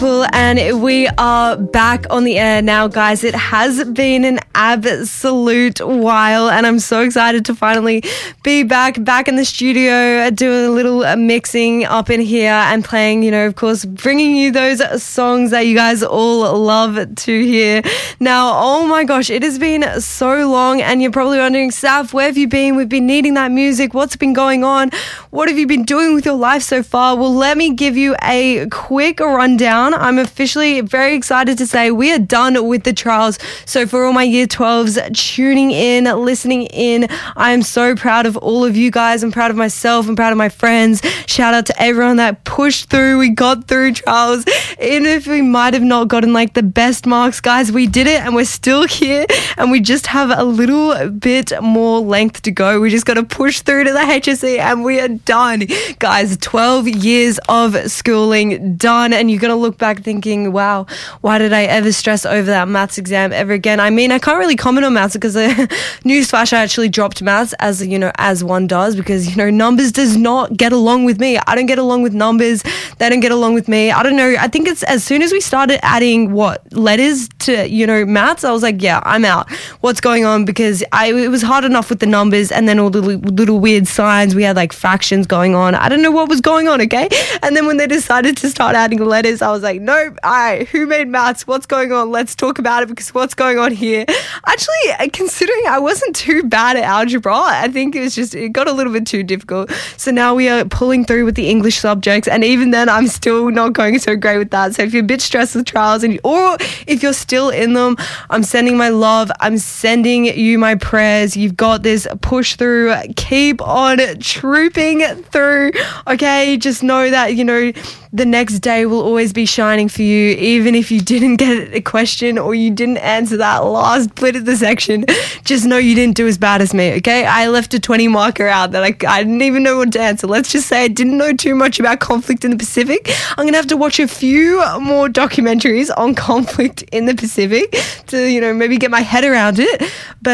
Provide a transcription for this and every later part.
And we are back on the air now, guys. It has been an absolute while, and I'm so excited to finally be back in the studio, doing a little mixing up in here and playing, of course, bringing you those songs that you guys all love to hear. Now, oh my gosh, it has been so long, and you're probably wondering, Saf, where have you been? We've been needing that music. What's been going on? What have you been doing with your life so far? Well, let me give you a quick rundown. I'm officially very excited to say we are done with the trials. So for all my year 12s tuning in, listening in, I am so proud of all of you guys. I'm proud of myself. I'm proud of my friends. Shout out to everyone that pushed through. We got through trials. Even if we might have not gotten like the best marks, guys, we did it and we're still here, and we just have a little bit more length to go. We just got to push through to the HSC and we are done. Guys, 12 years of schooling done, and you're going to look back thinking, wow, why did I ever stress over that maths exam ever again? I mean, I can't really comment on maths because newsflash, I actually dropped maths as one does, because numbers does not get along with me. I don't get along with numbers. They don't get along with me. I don't know. I think it's as soon as we started adding letters to maths, I was like, yeah, I'm out. What's going on? Because it was hard enough with the numbers, and then all the little weird signs. We had like fractions going on. I don't know what was going on. Okay, and then when they decided to start adding letters, I was like, nope. Who made maths? What's going on? Let's talk about it, because what's going on here? Actually, considering I wasn't too bad at algebra, I think it got a little bit too difficult. So now we are pulling through with the English subjects, and even then I'm still not going so great with that. So if you're a bit stressed with trials, or if you're still in them, I'm sending my love. I'm sending you my prayers. You've got this. Push through. Keep on trooping through. Okay, just know that the next day will always be shining for you, even if you didn't get a question or you didn't answer that last bit of the section. Just know you didn't do as bad as me, okay? I left a 20 marker out that I didn't even know what to answer. Let's just say I didn't know too much about conflict in the Pacific. I'm going to have to watch a few more documentaries on conflict in the Pacific to, maybe get my head around it. But,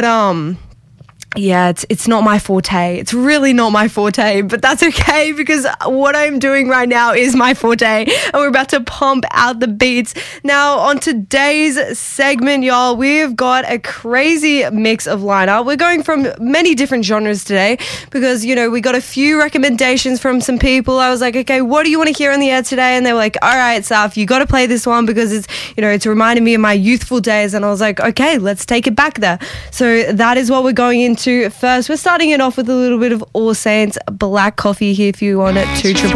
yeah, it's not my forte. It's really not my forte, but that's okay, because what I'm doing right now is my forte, and we're about to pump out the beats. Now, on today's segment, y'all, we've got a crazy mix of lineup. We're going from many different genres today because, we got a few recommendations from some people. I was like, okay, what do you want to hear on the air today? And they were like, all right, Saf, you got to play this one because it's reminding me of my youthful days. And I was like, okay, let's take it back there. So that is what we're going into first. We're starting it off with a little bit of All Saints Black Coffee here if you want it. 2 Triple